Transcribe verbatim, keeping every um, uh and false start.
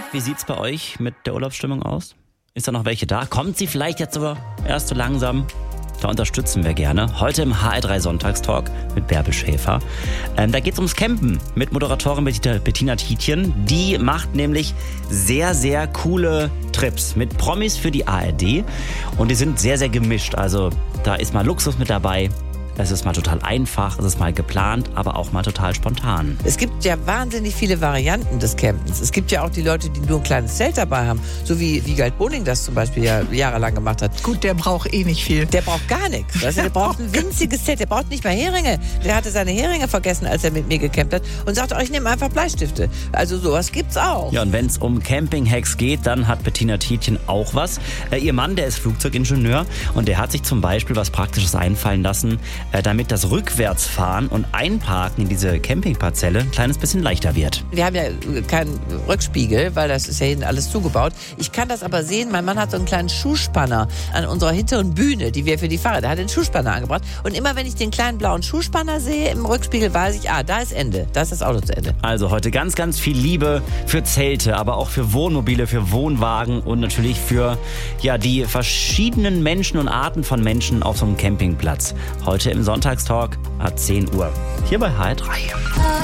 Wie sieht's bei euch mit der Urlaubsstimmung aus? Ist da noch welche da? Kommt sie vielleicht jetzt aber erst so langsam? Da unterstützen wir gerne. Heute im H R drei Sonntagstalk mit Bärbel Schäfer. Ähm, da geht's ums Campen mit Moderatorin Bettina Tietjen. Die macht nämlich sehr, sehr coole Trips mit Promis für die A R D. Und die sind sehr, sehr gemischt. Also da ist mal Luxus mit dabei. Es ist mal total einfach, es ist mal geplant, aber auch mal total spontan. Es gibt ja wahnsinnig viele Varianten des Campens. Es gibt ja auch die Leute, die nur ein kleines Zelt dabei haben. So wie Wiegald Boning das zum Beispiel ja jahrelang gemacht hat. Gut, der braucht eh nicht viel. Der braucht gar nichts. Weißt du, der braucht ein winziges Zelt. Der braucht nicht mal Heringe. Der hatte seine Heringe vergessen, als er mit mir gecampt hat. Und sagte, oh, ich nehme einfach Bleistifte. Also sowas gibt's auch. Ja, und wenn es um Camping-Hacks geht, dann hat Bettina Tietjen auch was. Äh, ihr Mann, der ist Flugzeugingenieur. Und der hat sich zum Beispiel was Praktisches einfallen lassen, äh, damit das Rückwärtsfahren und Einparken in diese Campingparzelle ein kleines bisschen leichter wird. Wir haben ja keinen Rückspiegel, weil das ist ja hinten alles zugebaut. Ich kann das aber sehen, mein Mann hat so einen kleinen Schuhspanner an unserer hinteren Bühne, die wir für die Fahrräder, der hat den Schuhspanner angebracht. Und immer wenn ich den kleinen blauen Schuhspanner sehe im Rückspiegel, weiß ich, ah, da ist Ende, da ist das Auto zu Ende. Also heute ganz, ganz viel Liebe für Zelte, aber auch für Wohnmobile, für Wohnwagen und natürlich für ja, die verschiedenen Menschen und Arten von Menschen auf so einem Campingplatz. Heute im Sonntagstalk ab zehn Uhr. Hier bei H R drei.